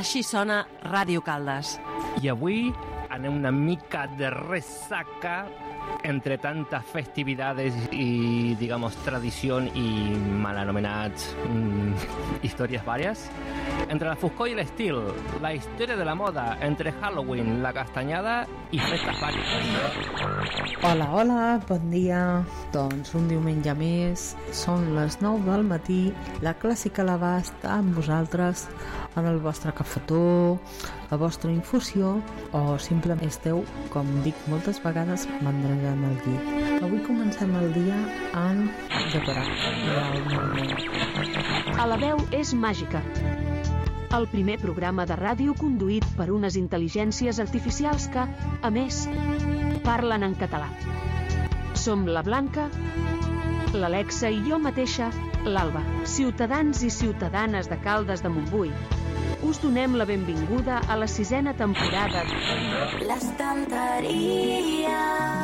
Així sona Ràdio Caldes. I avui anem una mica de ressaca entre tantas festividades y, digamos, tradición y mal anomenats historias varias. Entre la foscor i l'estil, la història de la moda, entre Halloween, la castanyada i festes varias. Hola, hola, bon dia. Doncs un diumenge més, són les 9 del matí, la clàssica a l'abast amb vosaltres, en el vostre cafetó, la vostra infusió, o simplement esteu, com dic moltes vegades, mandrejant el llit. Avui comencem el dia amb decorat. A la veu és màgica. El primer programa de ràdio conduït per unes intel·ligències artificials que, a més, parlen en català. Som la Blanca, l'Alexa i jo mateixa, l'Alba, ciutadans i ciutadanes de Caldes de Montbui. Us donem la benvinguda a la 6ª temporada de L'estanteria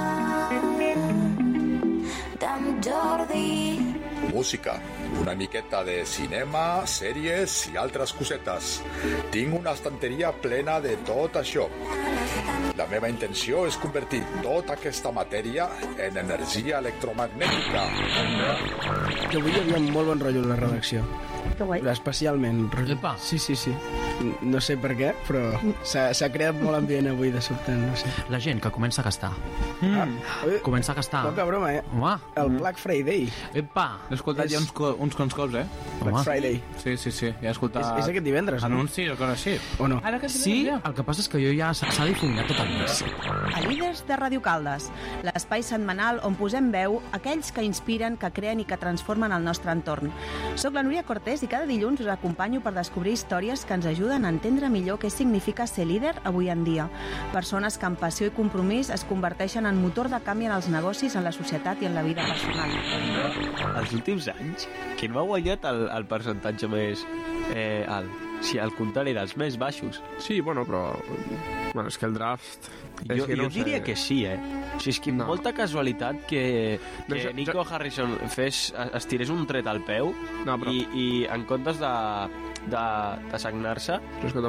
d'en Jordi. Música, una miqueta de cinema, sèries i altres cosetes. Tinc una estanteria plena de tot això. La meva intenció és convertir tota aquesta matèria en energia electromagnètica. Que avui hi havia molt bon rotllo a la redacció. Que guai. Especialment. Epa. Sí. No sé per què, però s'ha creat molt ambient avui de sobte, no sé. La gent que comença a gastar. Comença a gastar. Poca broma, Home. El Black Friday. Epa. L'he escoltat ja uns quants cops, Black Friday. Sí, ja he escoltat... És aquest divendres, no? Anuncis o coses així. O no? Sí, el que passa és que jo ja s'ha difuminat tot el mes. A Líders de Ràdio Caldes, l'espai setmanal on posem veu aquells que inspiren, que creen i que transformen el nostre entorn. Soc la Núria Cortés i cada dilluns us acompanyo per descobrir històries que ens ajuden a entendre millor què significa ser líder avui en dia. Persones que amb passió i compromís es converteixen en motor de canvi en els negocis, en la societat i en la vida personal. Els últims anys, qui no ha guanyat el percentatge més alt? Si al contrari dels més baixos. Sí, però... Bueno, és que el draft... Jo diria que sí, O sigui, és que molta casualitat que Nico Harrison es tirés un tret al peu i en comptes de sagnar-se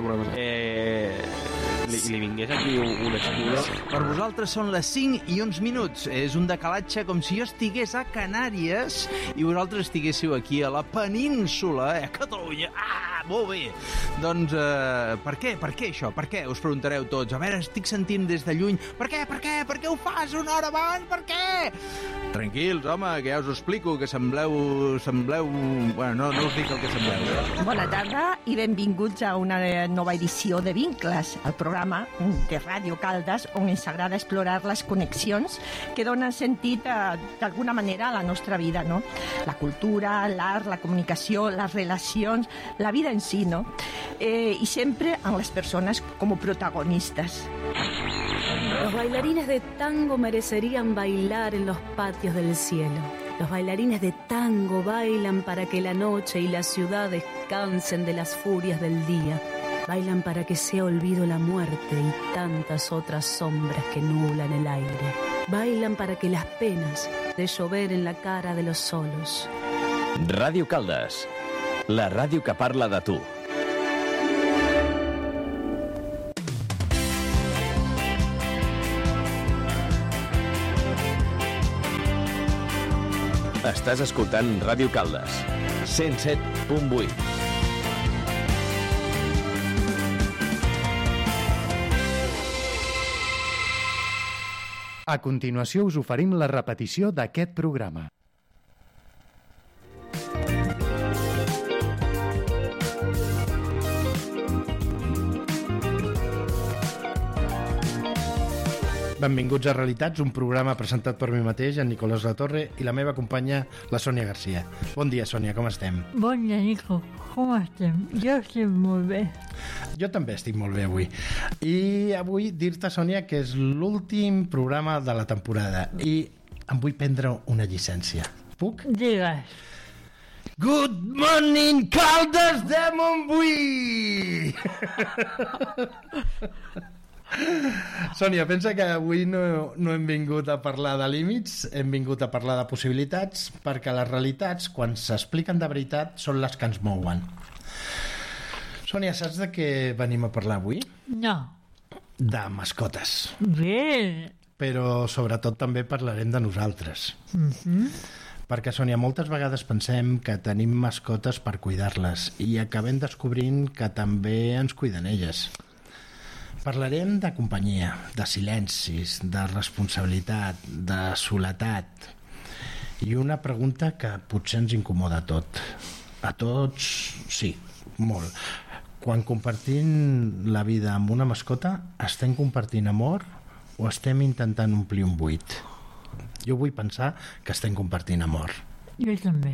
li vingués aquí un escudo. Per vosaltres són les 5 i uns minuts. És un decalatge com si jo estigués a Canàries i vosaltres estiguéssiu aquí a la península, a Catalunya. Molt bé. Doncs, per què això? Per què? Us preguntareu tots. A veure, estic sentint des de lluny. Per què? Per què ho fas una hora abans? Per què? Tranquils, home, que ja us ho explico, que sembleu... Bueno, no us dic el que sembleu. Bona tarda i benvinguts a una nova edició de Vincles, el programa de Ràdio Caldes on ens agrada explorar les connexions que donen sentit d'alguna manera a la nostra vida, no? La cultura, l'art, la comunicació, les relacions, la vida en si, no? I sempre amb les persones com a protagonistes. Los bailarines de tango merecerían bailar en los patios del cielo. Los bailarines de tango bailan para que la noche y la ciudad descansen de las furias del día. Bailan para que sea olvido la muerte y tantas otras sombras que nublan el aire. Bailan para que las penas de llover en la cara de los solos. Ràdio Caldes, la ràdio que parla de tu. Estàs escoltant Ràdio Caldes, 107.8. A continuació us oferim la repetició d'aquest programa. Benvinguts a Realitats, un programa presentat per mi mateix, en Nicolás Latorre, i la meva companya, la Sònia Garcia. Bon dia, Sònia, com estem? Bon dia, Nico. Com estem? Jo estic molt bé. Jo també estic molt bé avui. I avui dir-te, Sònia, que és l'últim programa de la temporada i em vull prendre una llicència. Puc? Digues. Good morning, Caldes de Montbui! Sònia, pensa que avui no hem vingut a parlar de límits, hem vingut a parlar de possibilitats, perquè les realitats, quan s'expliquen de veritat, són les que ens mouen. Sònia, saps de què venim a parlar avui? No. De mascotes. Bé. Però sobretot també parlarem de nosaltres. Perquè, Sònia, moltes vegades pensem que tenim mascotes per cuidar-les i acabem descobrint que també ens cuiden elles. Parlarem de companyia, de silencis, de responsabilitat, de soledat i una pregunta que potser ens incomoda a tot. A tots, sí, molt. Quan compartim la vida amb una mascota, estem compartint amor o estem intentant omplir un buit? Jo vull pensar que estem compartint amor. Jo també.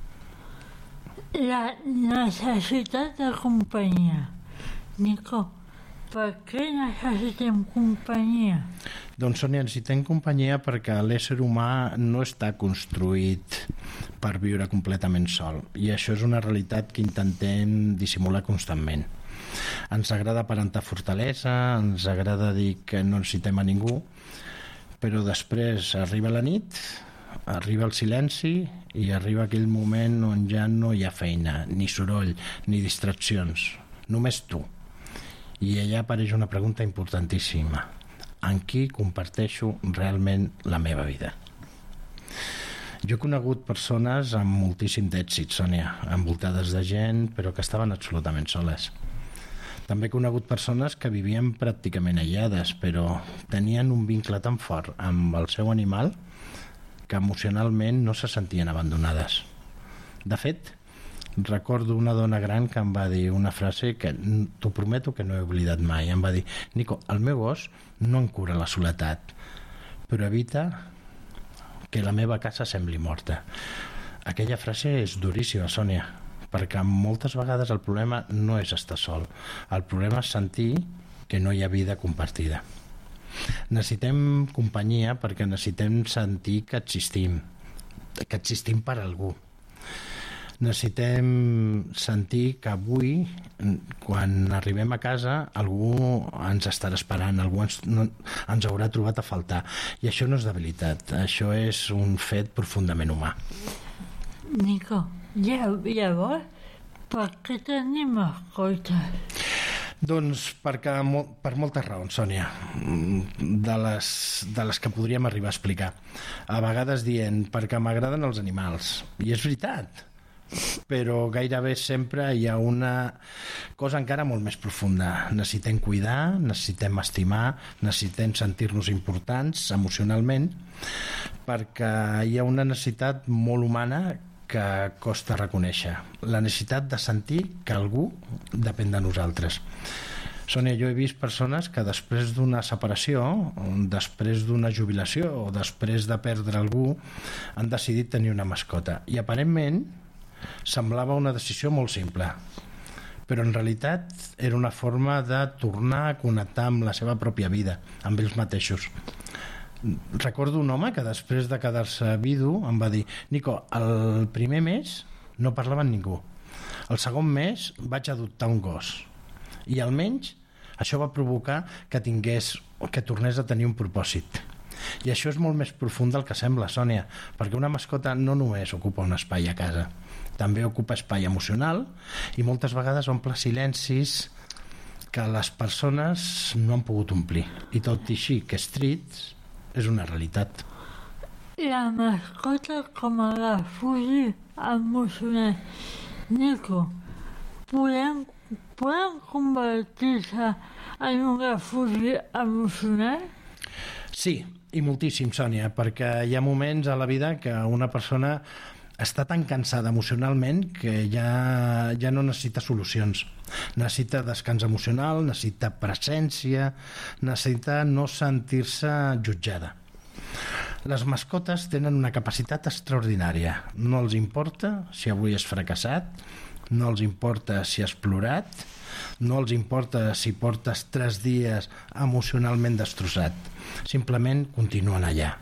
La necessitat de companyia. Nico, per què necessitem companyia? Doncs, Sònia, necessitem companyia perquè l'ésser humà no està construït per viure completament sol. I això és una realitat que intentem dissimular constantment. Ens agrada aparentar fortalesa, ens agrada dir que no necessitem a ningú, però després arriba la nit, arriba el silenci i arriba aquell moment on ja no hi ha feina, ni soroll, ni distraccions. Només tu. I allà apareix una pregunta importantíssima. En qui comparteixo realment la meva vida? Jo he conegut persones amb moltíssim d'èxit, Sònia, envoltades de gent, però que estaven absolutament soles. També he conegut persones que vivien pràcticament aïllades, però tenien un vincle tan fort amb el seu animal que emocionalment no se sentien abandonades. De fet, recordo una dona gran que em va dir una frase que t'ho prometo que no he oblidat mai. Em va dir: Nico, el meu gos no em cura la soledat, però evita que la meva casa sembli morta. Aquella frase és duríssima, Sònia, perquè moltes vegades el problema no és estar sol. El problema és sentir que no hi ha vida compartida. Necessitem companyia perquè necessitem sentir que existim per algú. Necessitem sentir que avui, quan arribem a casa, algú ens estarà esperant, algú ens haurà trobat a faltar. I això no és debilitat, això és un fet profundament humà. Nico, llavors, per què tenim mascotes? Doncs perquè per moltes raons, Sònia, de les que podríem arribar a explicar. A vegades dient perquè m'agraden els animals, i és veritat, però gairebé sempre hi ha una cosa encara molt més profunda. Necessitem cuidar, necessitem estimar, necessitem sentir-nos importants emocionalment, perquè hi ha una necessitat molt humana que costa reconèixer, la necessitat de sentir que algú depèn de nosaltres. Sònia, jo he vist persones que després d'una separació, després d'una jubilació o després de perdre algú, han decidit tenir una mascota. I aparentment semblava una decisió molt simple, però en realitat era una forma de tornar a connectar amb la seva pròpia vida, amb ells mateixos. Recordo un home que després de quedar-se vidu em va dir: Nico, el primer mes no parlava amb ningú, el segon mes vaig adoptar un gos i almenys això va provocar que tornés a tenir un propòsit. I això és molt més profund del que sembla, Sònia, perquè una mascota no només ocupa un espai a casa, també ocupa espai emocional i moltes vegades omple silencis que les persones no han pogut omplir. I tot i així que és trist, és una realitat. La mascota com a refugi emocional. Nico, podem convertir-se en un refugi emocional? Sí, i moltíssim, Sònia, perquè hi ha moments a la vida que una persona està tan cansada emocionalment que ja no necessita solucions. Necessita descans emocional, necessita presència, necessita no sentir-se jutjada. Les mascotes tenen una capacitat extraordinària. No els importa si avui has fracassat, no els importa si has plorat, no els importa si portes 3 dies emocionalment destrossat. Simplement continuen allà.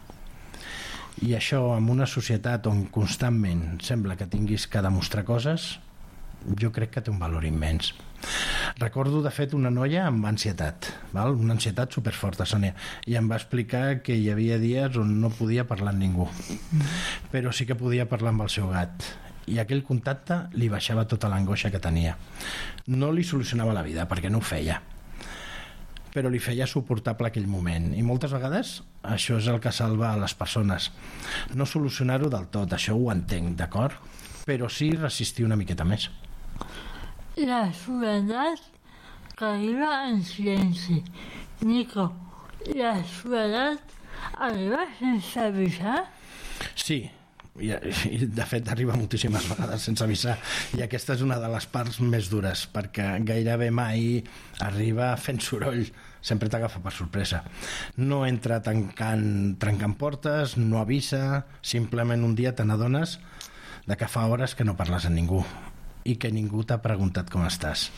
I això, en una societat on constantment sembla que tinguis que demostrar coses, jo crec que té un valor immens. Recordo, de fet, una noia amb ansietat, una ansietat superforta, Sònia, i em va explicar que hi havia dies on no podia parlar amb ningú, però sí que podia parlar amb el seu gat. i aquell contacte li baixava tota l'angoixa que tenia. No li solucionava la vida, perquè no ho feia, però li feia suportable aquell moment, i moltes vegades això és el que salva a les persones. No solucionar-ho del tot, això ho entenc, d'acord? Però sí resistir una miqueta més. La soledat que arriba en silenci. Nico, la soledat arriba sense avisar? Sí, i de fet arriba moltíssimes vegades sense avisar, i aquesta és una de les parts més dures, perquè gairebé mai arriba fent soroll, sempre t'agafa per sorpresa. No entra trencant portes, no avisa, simplement un dia te n'adones de que fa hores que no parles amb ningú i que ningú t'ha preguntat com estàs.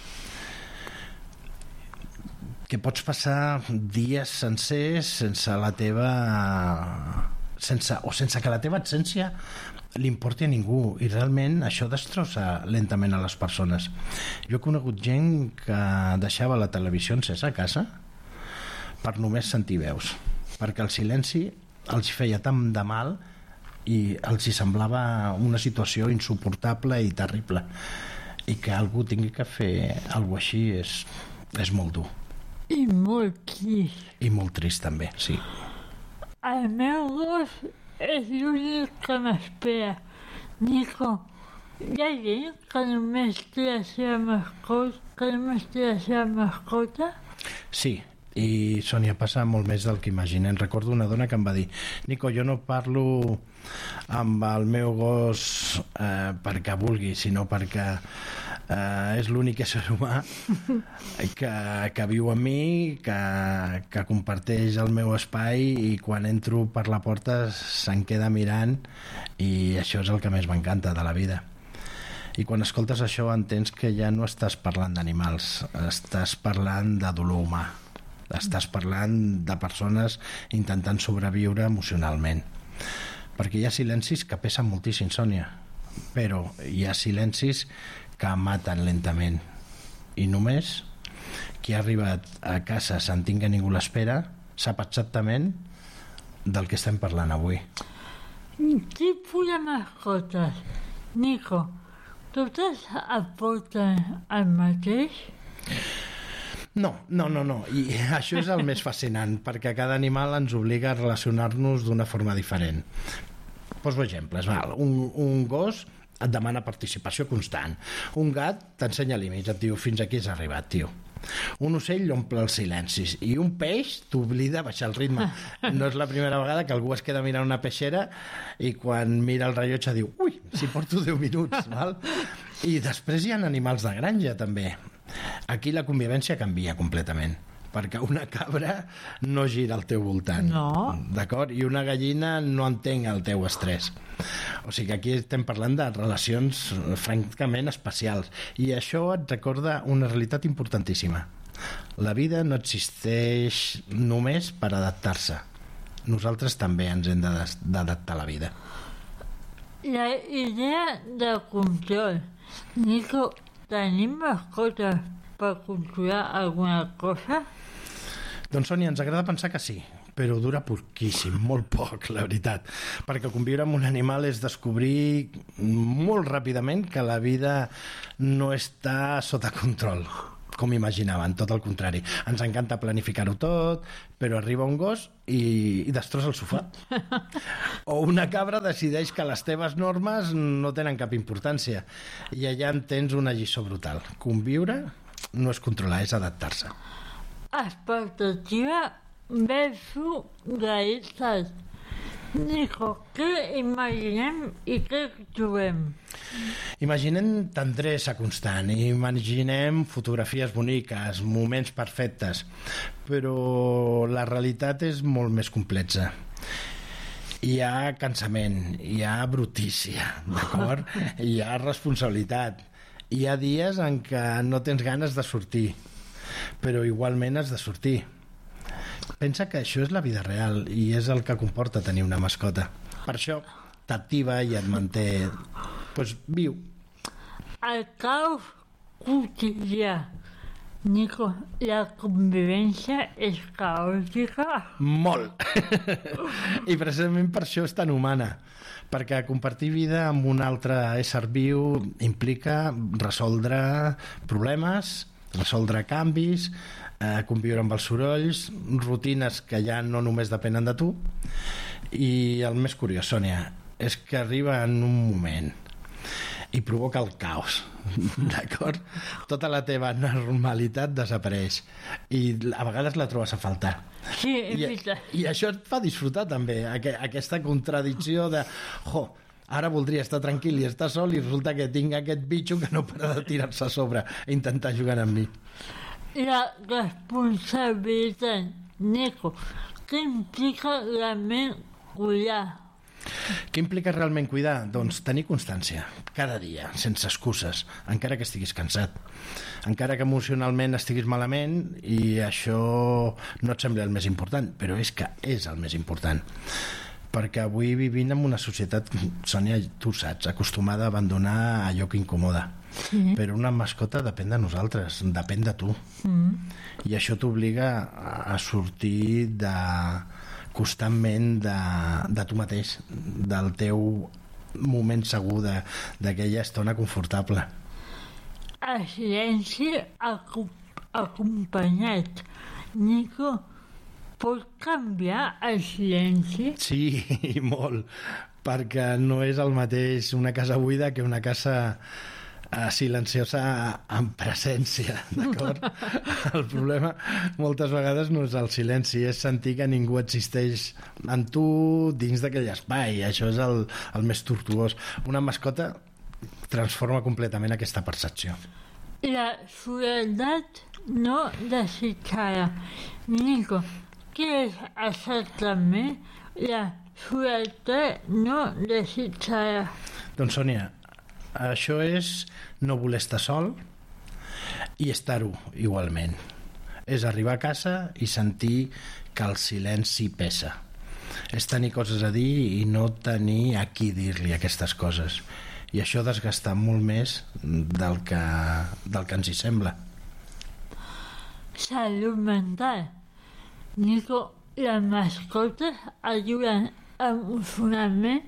Que pots passar dies sencers sense la teva... sense que la teva absència li importi a ningú, i realment això destrossa lentament a les persones. Jo he conegut gent que deixava la televisió encesa a casa per només sentir veus, perquè el silenci els feia tant de mal i els hi semblava una situació insuportable i terrible, i que algú tingui que fer alguna així és molt dur. I molt trist. I molt trist també, sí. El meu gos és l'únic que m'espera. Nico, hi ha gent que només té la seva mascota? Sí, i Sònia, passa molt més del que imaginem. Recordo una dona que em va dir: Nico, jo no parlo amb el meu gos perquè vulgui, sinó perquè és l'únic ésser humà que viu amb mi, que comparteix el meu espai, i quan entro per la porta se'n queda mirant, i això és el que més m'encanta de la vida. I quan escoltes això entens que ja no estàs parlant d'animals, estàs parlant de dolor humà, estàs parlant de persones intentant sobreviure emocionalment, perquè hi ha silencis que pesen moltíssim, Sònia, però hi ha silencis que maten lentament, i només qui ha arribat a casa sentint que ningú l'espera sap exactament del que estem parlant avui. Tipus de mascotes. Nico, totes aporten el mateix? No, i això és el més fascinant, perquè cada animal ens obliga a relacionar-nos d'una forma diferent. Poso exemples. Un gos et demana participació constant. Un gat t'ensenya límits, et diu fins aquí has arribat, tio. Un ocell omple els silencis, i un peix t'oblida baixar el ritme. No és la primera vegada que algú es queda mirant una peixera i quan mira el rellotge diu: ui, si porto 10 minuts, val? I després hi ha animals de granja també. Aquí la convivència canvia completament, perquè una cabra no gira al teu voltant, no. D'acord? I una gallina no entén el teu estrès. O sigui que aquí estem parlant de relacions francament especials, i això et recorda una realitat importantíssima. La vida no existeix només per adaptar-se. Nosaltres també ens hem d'adaptar a la vida. La idea de control. Nico, tenim mascotes per controlar alguna cosa? Doncs, Sònia, ens agrada pensar que sí, però dura poquíssim, molt poc, la veritat, perquè conviure amb un animal és descobrir molt ràpidament que la vida no està sota control, com imaginaven, tot el contrari. Ens encanta planificar-ho tot, però arriba un gos i destrossa el sofà. O una cabra decideix que les teves normes no tenen cap importància, i allà en tens una lliçó brutal. Conviure no és controlar, és adaptar-se. Expectativa versus realitat. Nico, què imaginem i què trobem? Imaginem tendresa constant, imaginem fotografies boniques, moments perfectes, però la realitat és molt més complexa. Hi ha cansament, hi ha brutícia, d'acord? Hi ha responsabilitat, hi ha dies en què no tens ganes de sortir, però igualment has de sortir. Pensa que això és la vida real i és el que comporta tenir una mascota. Per això t'activa i et manté viu. El caos quotidià. Nico, la convivència és caòtica? Molt! I precisament per això és tan humana, perquè compartir vida amb un altre ésser viu implica resoldre problemes, resoldre canvis, conviure amb els sorolls, rutines que ja no només depenen de tu. I el més curiós, Sònia, és que arriba en un moment i provoca el caos, d'acord? Tota la teva normalitat desapareix i a vegades la trobes a faltar. Sí, és veritat. I això et fa disfrutar també, aquesta contradicció de ara voldria estar tranquil i estar sol i resulta que tinc aquest bitxo que no para de tirar-se a sobre i intentar jugar amb mi. La responsabilitat, Nico, què implica realment cuidar? Què implica realment cuidar? Doncs tenir constància, cada dia, sense excuses, encara que estiguis cansat, encara que emocionalment estiguis malament i això no et sembli el més important, però és que és el més important. Perquè avui vivim en una societat, Sònia, tu saps, acostumada a abandonar allò que incomoda. Sí. Però una mascota depèn de nosaltres, depèn de tu. I això t'obliga a sortir constantment de tu mateix, del teu moment segur, d'aquella estona confortable. El silenci acompanyat. Nico, pot canviar el silenci? Sí, molt, perquè no és el mateix una casa buida que una casa silenciosa amb presència, d'acord? El problema moltes vegades no és el silenci, és sentir que ningú existeix en tu dins d'aquell espai. Això és el més tortuós. Una mascota transforma completament aquesta percepció. La soledat no desitjada. Nico, què és exactament la soledat no desitjada? Doncs, Sònia, això és no voler estar sol i estar-ho igualment. És arribar a casa i sentir que el silenci pesa. És tenir coses a dir i no tenir a qui dir-li aquestes coses. I això desgasta molt més del que ens hi sembla. Salut mental. Nico, les mascotes ajuden emocionalment?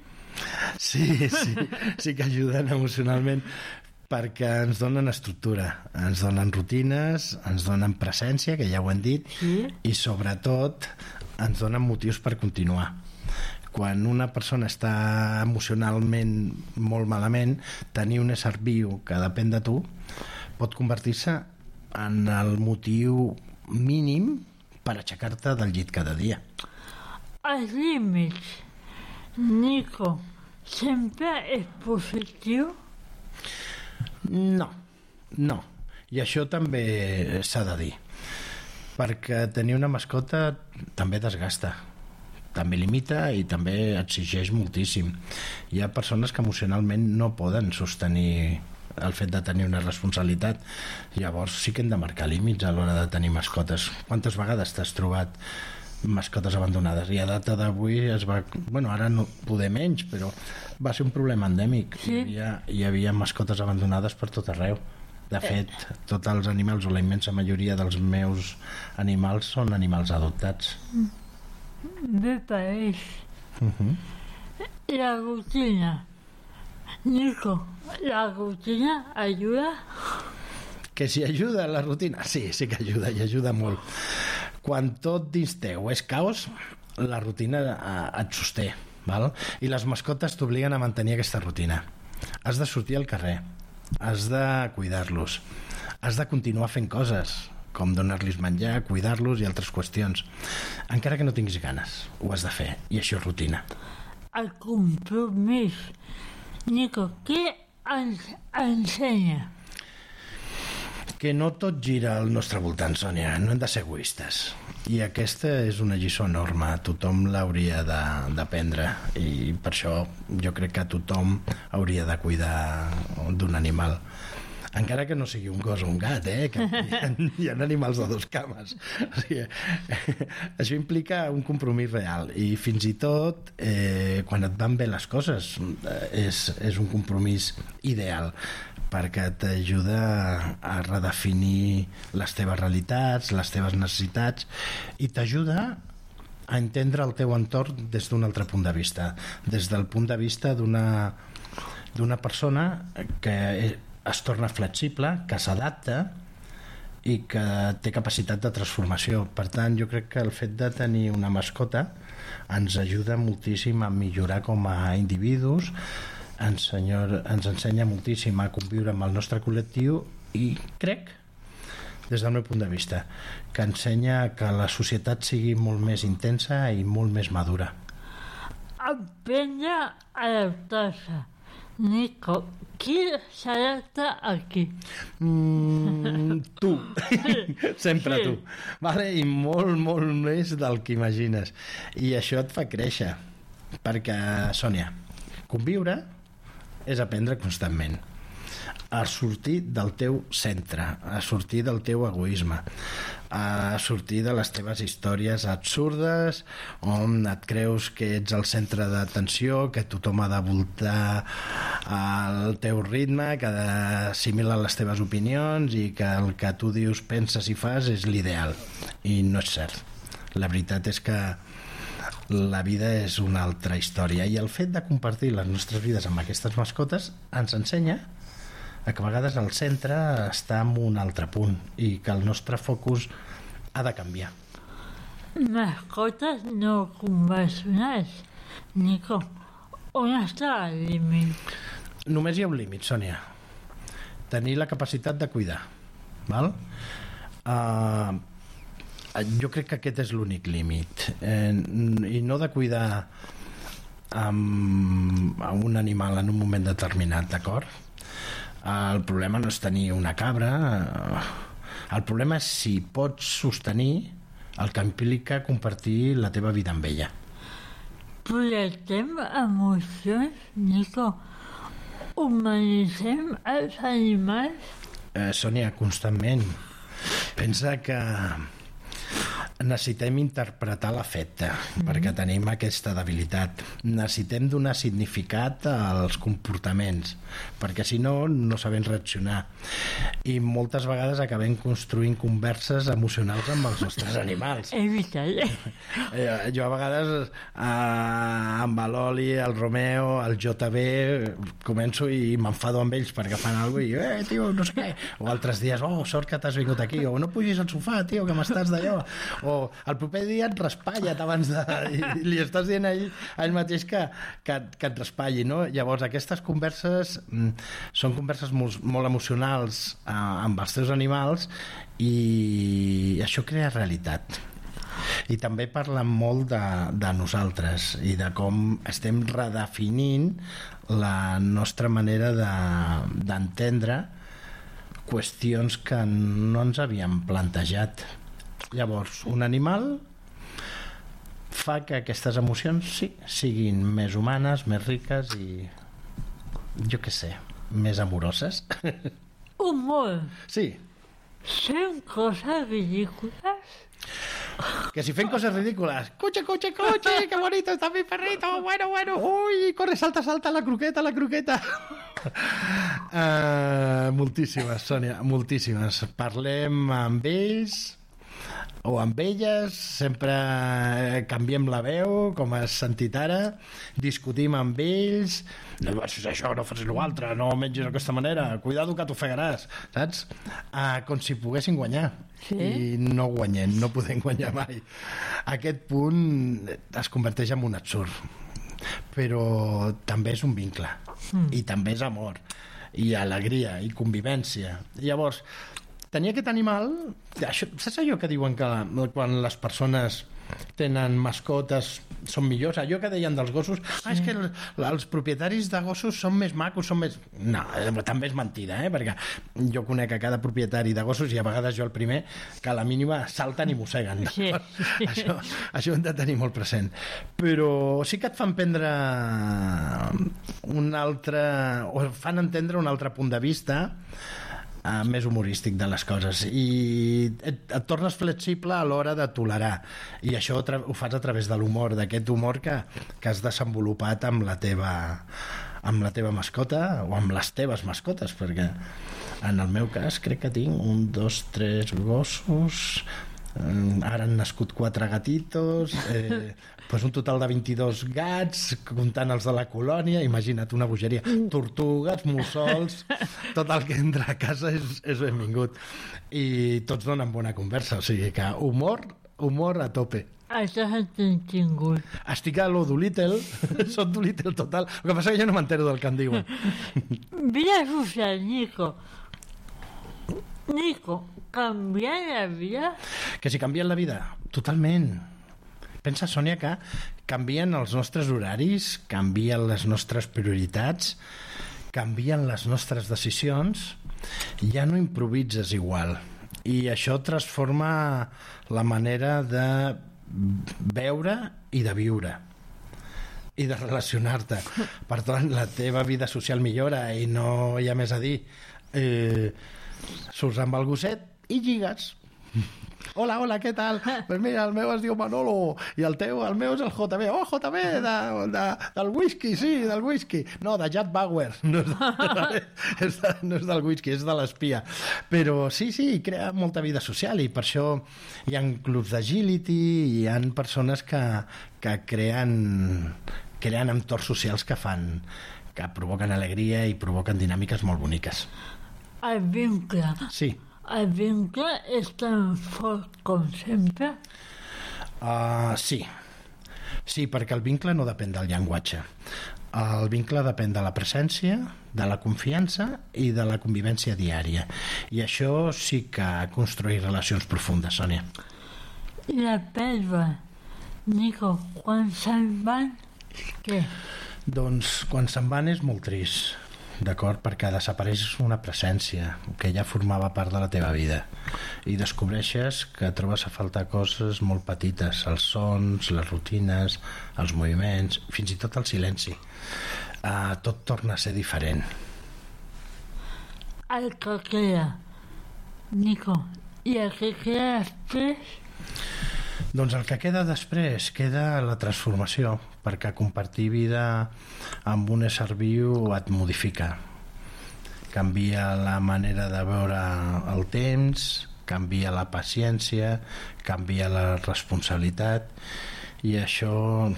Sí que ajuden emocionalment perquè ens donen estructura, ens donen rutines, ens donen presència, que ja ho hem dit, i sobretot ens donen motius per continuar. Quan una persona està emocionalment molt malament, tenir un ésser viu que depèn de tu pot convertir-se en el motiu mínim per aixecar-te del llit cada dia. Els límits, Nico, sempre és positiu? No. I això també s'ha de dir. Perquè tenir una mascota també desgasta, també limita i també exigeix moltíssim. Hi ha persones que emocionalment no poden sostenir el fet de tenir una responsabilitat. Llavors sí que hem de marcar límits a l'hora de tenir mascotes. Quantes vegades t'has trobat mascotes abandonades? I a data d'avui ara no poder menys, però va ser un problema endèmic. Sí. Hi havia mascotes abandonades per tot arreu. De fet, tots els animals, o la immensa majoria dels meus animals, són animals adoptats. Bé pareix. La rutina. Nico, la rutina ajuda? Que si ajuda la rutina? Sí que ajuda, i ajuda molt. Quan tot dins teu és caos, la rutina et sosté, val? I les mascotes t'obliguen a mantenir aquesta rutina. Has de sortir al carrer, has de cuidar-los, has de continuar fent coses, com donar-los menjar, cuidar-los i altres qüestions. Encara que no tinguis ganes, ho has de fer, i això és rutina. El compromís. Nico, què ens ensenya? Que no tot gira al nostre voltant, Sònia. No hem de ser egoistes. I aquesta és una lliçó enorme. Tothom l'hauria d'aprendre. I per això jo crec que tothom hauria de cuidar d'un animal. encara que no sigui un gos o un gat, que hi ha animals de 2 cames. O sigui, això implica un compromís real, i fins i tot quan et van bé les coses és un compromís ideal, perquè t'ajuda a redefinir les teves realitats, les teves necessitats, i t'ajuda a entendre el teu entorn des d'un altre punt de vista, des del punt de vista d'una persona que es torna flexible, que s'adapta i que té capacitat de transformació. Per tant, jo crec que el fet de tenir una mascota ens ajuda moltíssim a millorar com a individus, ens ensenya moltíssim a conviure amb el nostre col·lectiu, i crec, des del meu punt de vista, que ensenya que la societat sigui molt més intensa i molt més madura. Aprendre a adaptar-se. Nico, qui s'adapta aquí? Tu. Sempre tu. Vale? I molt, molt més del que imagines. I això et fa créixer. Perquè, Sònia, conviure és aprendre constantment a sortir del teu centre, a sortir del teu egoisme, a sortir de les teves històries absurdes on et creus que ets el centre d'atenció, que tothom ha de voltar al teu ritme, que assimila les teves opinions i que el que tu dius, penses i fas és l'ideal. I no és cert. La veritat és que la vida és una altra història, i el fet de compartir les nostres vides amb aquestes mascotes ens ensenya que a vegades el centre està en un altre punt i que el nostre focus ha de canviar. Mascotes no convencionals. Nico, on està el límit? Només hi ha un límit, Sònia. Tenir la capacitat de cuidar. Val? Jo crec que aquest és l'únic límit, i no de cuidar a un animal en un moment determinat, d'acord? El problema no és tenir una cabra, el problema és si pots sostenir el que implica compartir la teva vida amb ella. Projectem emocions, Nico? Humanitzem els animals? Sònia, constantment. Pensa que necessitem interpretar l'afecte perquè tenim aquesta debilitat. Necessitem donar significat als comportaments perquè si no, no sabem reaccionar, i moltes vegades acabem construint converses emocionals amb els nostres animals. Jo a vegades amb l'Oli, el Romeo, el JB començo i m'enfado amb ells perquè fan alguna cosa i tio, no sé què, o altres dies, sort que t'has vingut aquí, o no pugis al sofà, tio, que m'estàs d'allò, o el proper dia et raspalla't abans de... I li estàs dient a ell mateix que et raspalli, no? Llavors, aquestes converses són converses molt emocionals amb els teus animals, i això crea realitat. I també parlen molt de nosaltres i de com estem redefinint la nostra manera d'entendre qüestions que no ens havíem plantejat. Llavors, un animal fa que aquestes emocions siguin més humanes, més riques i, jo què sé, més amoroses. Humor. Sí. Fem coses ridícules? Que si fem coses ridícules, coche, que bonito está mi perrito, bueno, uy, corre, salta, la croqueta. Moltíssimes, Sònia, moltíssimes. Parlem amb ells o amb elles, sempre canviem la veu, com has sentit ara, discutim amb ells, no facis això, no facis l'altre, no mengis d'aquesta manera, cuidado que t'ofegaràs, saps? Com si poguessin guanyar. Sí? I no guanyem, no podem guanyar mai. Aquest punt es converteix en un absurd, però també és un vincle, i també és amor, i alegria, i convivència. Llavors, tenir aquest animal, saps allò que diuen que quan les persones tenen mascotes són millors? Allò que deien dels gossos, és que els propietaris de gossos són més macos, són més... No, també és mentida, perquè jo conec a cada propietari de gossos, i a vegades jo el primer, que a la mínima salten i mosseguen. Sí. Això ho hem de tenir molt present. Però sí que et fan prendre un altre... o fan entendre un altre punt de vista més humorístic de les coses, i et tornes flexible a l'hora de tolerar, i això ho fas a través de l'humor, d'aquest humor que has desenvolupat amb la teva mascota o amb les teves mascotes, perquè en el meu cas crec que tinc 1, 2, 3 gossos, ara han nascut 4 gatitos, pues un total de 22 gats, comptant els de la colònia, imagina't una bogeria, tortugues, mussols, tot el que entra a casa és benvingut, i tots donen bona conversa, o sigui que humor a tope. Això s'ha tingut. Estic a lo Doolittle, soc Doolittle total, el que passa que jo no m'entero del que em diuen. Vida social, Nico, canviar la vida? Que si canvien la vida? Totalment. Pensa, Sònia, que canvien els nostres horaris, canvien les nostres prioritats, canvien les nostres decisions, ja no improvises igual. I això transforma la manera de veure i de viure i de relacionar-te. Per tant, la teva vida social millora i no hi ha més a dir. Surts amb el gosset i lligues. Hola, què tal? Pues mira, el meu es diu Manolo i el meu és el JB. Oh, JB, del whisky, sí, del whisky. No, de Jack Bauer. No és del whisky, és de l'espia. Però sí, crea molta vida social, i per això hi ha clubs d'agility, hi ha persones que creen entorns socials que provoquen alegria i provoquen dinàmiques molt boniques. El vincle. Sí. El vincle és tan fort com sempre? Sí, perquè el vincle no depèn del llenguatge. El vincle depèn de la presència, de la confiança i de la convivència diària. I això sí que construeix relacions profundes, Sònia. I la pèrdua, Nico, quan se'n van, què? Doncs quan se'n van és molt trist. D'acord? Perquè desapareix una presència que ja formava part de la teva vida, i descobreixes que trobes a faltar coses molt petites, els sons, les rutines, els moviments, fins i tot el silenci. Tot torna a ser diferent. El que queda, Nico, i el que queda després? Doncs el que queda després, queda la transformació, perquè compartir vida amb un ésser viu et modifica. Canvia la manera de veure el temps, canvia la paciència, canvia la responsabilitat, i això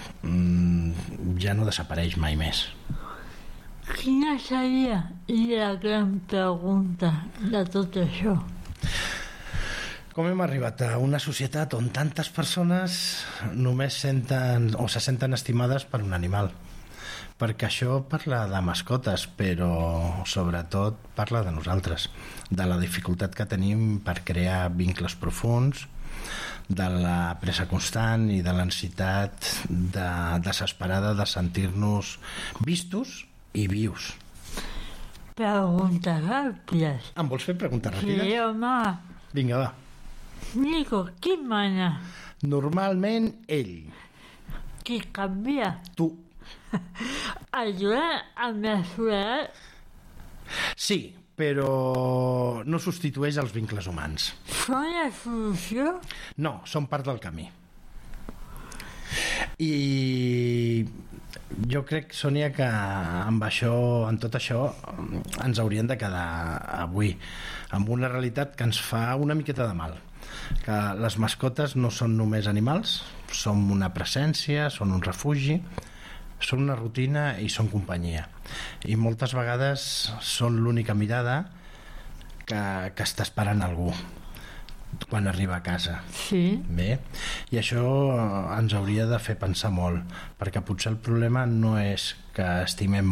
ja no desapareix mai més. Quina seria la gran pregunta de tot això? Com hem arribat a una societat on tantes persones només senten o se senten estimades per un animal? Perquè això parla de mascotes, però sobretot parla de nosaltres, de la dificultat que tenim per crear vincles profunds, de la pressa constant i de l'ansietat desesperada de sentir-nos vistos i vius. Preguntes ràpides. Em vols fer preguntes ràpides? Sí, home. Vinga, va. Nico, qui mana? Normalment ell. Qui canvia? Tu. Ajuda amb la soledat? Sí, però no substitueix els vincles humans. Són la solució? No, són part del camí. I jo crec, Sònia, que amb tot això ens hauríem de quedar avui amb una realitat que ens fa una miqueta de mal, que les mascotes no són només animals, són una presència, són un refugi, són una rutina i són companyia, i moltes vegades són l'única mirada que està esperant algú quan arriba a casa. Sí. Bé, i això ens hauria de fer pensar molt, perquè potser el problema no és que estimem